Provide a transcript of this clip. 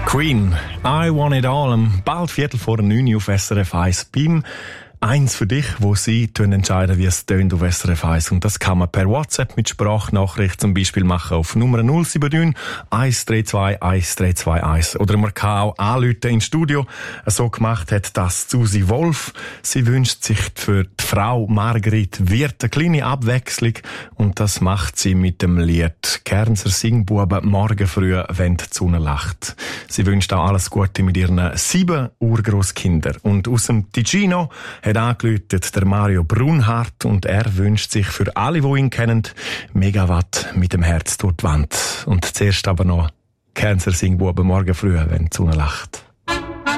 Queen, I Want It All, bald 8:45 auf SRF 1 beim Eins für dich, wo Sie entscheiden, wie es tönt auf SRF 1. Und das kann man per WhatsApp mit Sprachnachricht zum Beispiel machen auf Nummer 079 132 1321. Oder man kann auch anrufen ins Studio. So gemacht hat das Susi Wolf. Sie wünscht sich für die Frau Margrit Wirth eine kleine Abwechslung. Und das macht sie mit dem Lied Kernser Singbuben morgen früh, wenn die Sonne lacht. Sie wünscht auch alles Gute mit ihren 7 Urgroßkindern. Und aus dem Ticino hat angeläutet der Mario Brunhardt und er wünscht sich für alle, die ihn kennen, Megawatt mit dem Herz durch die Wand. Und zuerst aber noch Kernser Singbuben morgen früh, wenn die Sonne lacht.